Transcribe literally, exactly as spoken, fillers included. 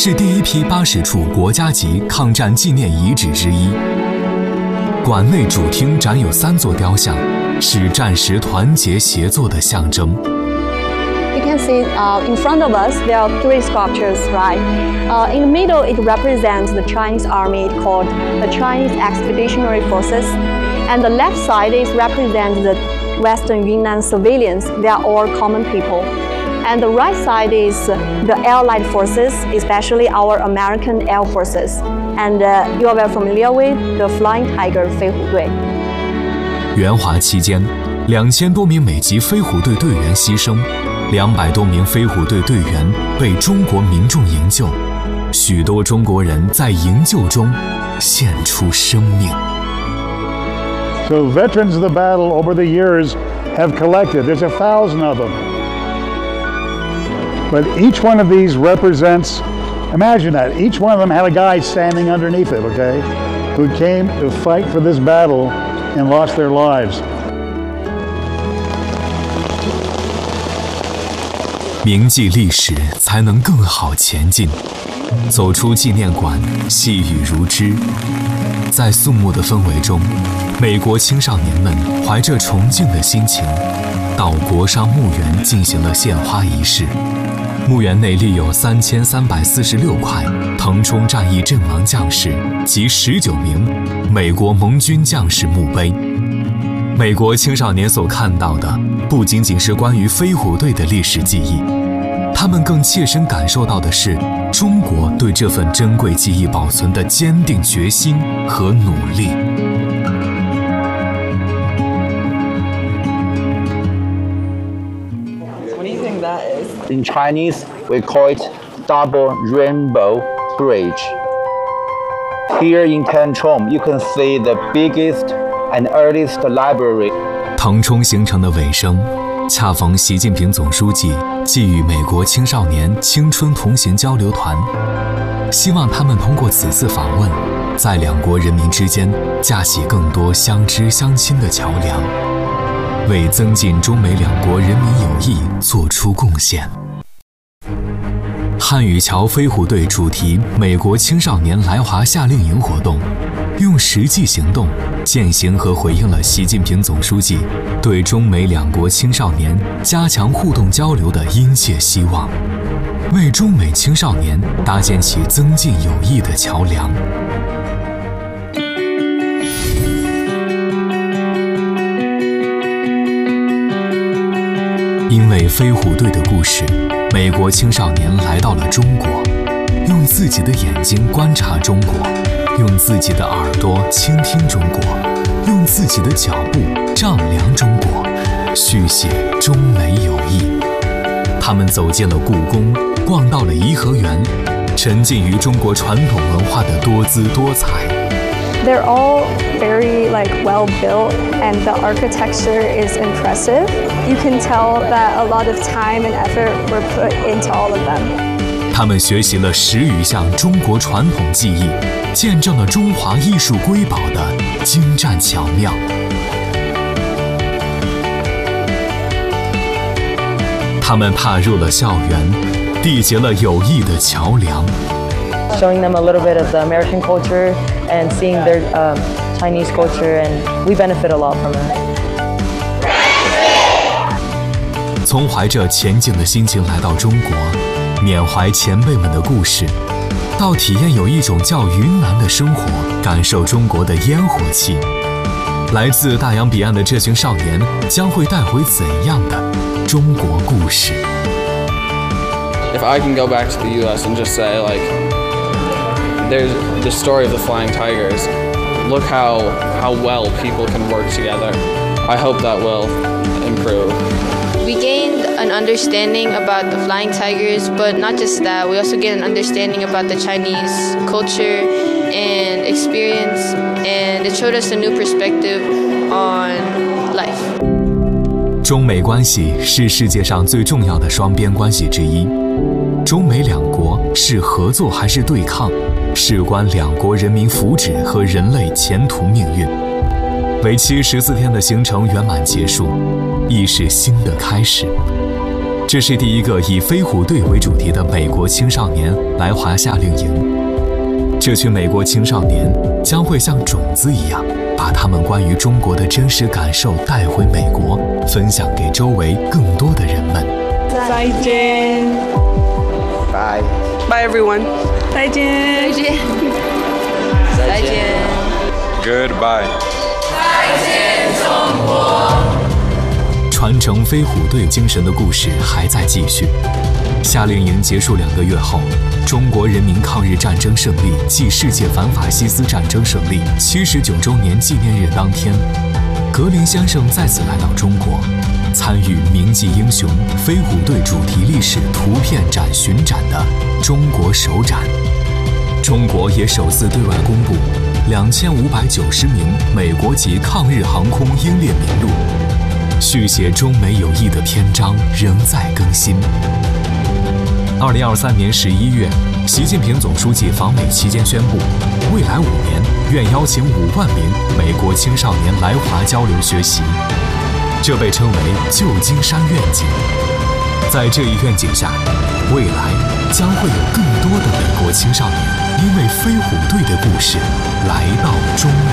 是第一批八十处国家级抗战纪念遗址之一。馆内主厅展有三座雕像，是战时团结协作的象征。 You can see uh, in front of us there are three sculptures, right? Uh, in the middle, it represents the Chinese army called the Chinese Expeditionary Forces, and the left side is represents the Western Yunnan civilians. They are all common people. And the right side is the Allied forces, especially our American Air Forces. And uh, you are very familiar with the Flying Tiger 飞虎队。 援华期间，两千多名美籍飞虎队队员牺牲，两百多名飞虎队队员被中国民众营救，许多中国人在营救中献出生命。 So veterans of the battle over the years have collected. There's a thousand of them. But each one of these represents, imagine that, each one of them had a guy standing underneath it, okay, who came to fight for this battle and lost their lives. 铭记历史，才能更好前进。走出纪念馆，细雨如织。在肃穆的氛围中，美国青少年们怀着崇敬的心情，到国殇墓园进行了献花仪式。墓园内立有三千三百四十六块腾冲战役阵亡将士及十九名美国盟军将士墓碑。美国青少年所看到的不仅仅是关于飞虎队的历史记忆，他们更切身感受到的是中国对这份珍贵记忆保存的坚定决心和努力。 In Chinese, we call it Double Rainbow Bridge. Here in Tangchong, you can see the biggest and earliest library. 腾冲行程的尾声，恰逢习近平总书记寄予美国青少年青春同行交流团，希望他们通过此次访问，在两国人民之间架起更多相知相亲的桥梁，为增进中美两国人民友谊做出贡献。汉语桥飞虎队主题美国青少年来华夏令营活动，用实际行动践行和回应了习近平总书记对中美两国青少年加强互动交流的殷切希望，为中美青少年搭建起增进友谊的桥梁。因为飞虎队的故事，美国青少年来到了中国，用自己的眼睛观察中国，用自己的耳朵倾听中国，用自己的脚步丈量中国，续写中美友谊。他们走进了故宫，逛到了颐和园，沉浸于中国传统文化的多姿多彩。 They're all very like well built, and the architecture is impressive. You can tell that a lot of time and effort were put into all of them. 他们学习了十余项中国传统技艺，见证了中华艺术瑰宝的精湛巧妙。他们踏入了校园，缔结了友谊的桥梁。 Showing them a little bit of the American culture and seeing their um, Chinese culture, and we benefit a lot from it. 从怀着前进的心情来到中国，缅怀前辈们的故事，到体验有一种叫云南的生活，感受中国的烟火气。来自大洋彼岸的这群少年将会带回怎样的中国故事？ If I can go back to the U S and just say, like, there's the story of the Flying Tigers. Look how how well people can work together. I hope that will improve. We gained an understanding about the Flying Tigers, but not just that, we also get an understanding about the Chinese culture and experience, and it showed us a new perspective on life. 中美关系是世界上最重要的双边关系之一。中美两国是合作还是对抗，事关两国人民福祉和人类前途命运。为期十四天的行程圆满结束，亦是新的开始。 这是第一个以飞虎队为主题的美国青少年来华夏令营。这群美国青少年将会像种子一样，把他们关于中国的真实感受带回美国，分享给周围更多的人们。 再见。 Bye. Bye everyone. 再见。 再见。再见。 Goodbye. 再见，中国。 传承飞虎队精神的故事还在继续。夏令营结束两个月后，中国人民抗日战争胜利暨世界反法西斯战争胜利七十九周年纪念日当天，格林先生再次来到中国，参与铭记英雄飞虎队主题历史图片展巡展的中国首展。中国也首次对外公布两千五百九十名美国籍抗日航空英烈名录，续写中美友谊的篇章仍在更新。二零二三年十一月，习近平总书记访美期间宣布，未来五年愿邀请五万名美国青少年来华交流学习，这被称为旧金山愿景。在这一愿景下，未来将会有更多的美国青少年因为飞虎队的故事来到中国。